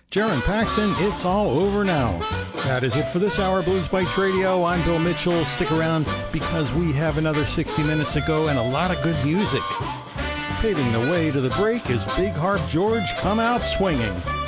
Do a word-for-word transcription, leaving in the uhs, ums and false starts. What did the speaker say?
Jaron Paxton, it's all over now. That is it for this hour of Blues Bites Radio. I'm Bill Mitchell. Stick around because we have another sixty minutes to go and a lot of good music. Paving the way to the break is Big Harp George, Come Out Swinging.